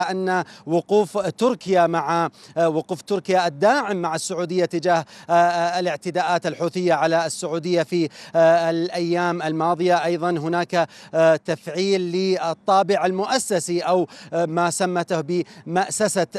أن وقوف تركيا الداعم مع السعودية تجاه الاعتداءات الحوثية على السعودية في الأيام الماضية. أيضا هناك تفعيل للطابع المؤسسي أو ما سمته بمأسسة